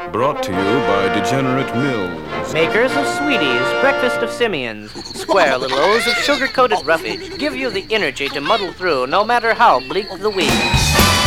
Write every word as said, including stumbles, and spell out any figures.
Brought to you by Degenerate Mills. Makers of Sweeties, Breakfast of Simians, square little O's of sugar-coated roughage give you the energy to muddle through no matter how bleak the week.